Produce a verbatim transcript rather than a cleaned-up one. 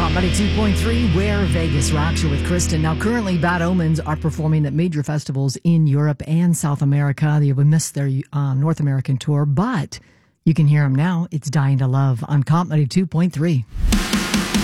Comedy two point three, where Vegas rocks you with Kristen. Now, currently, Bad Omens are performing at major festivals in Europe and South America. They have missed their uh, North American tour, but you can hear them now. It's Dying to Love on Comedy two point three.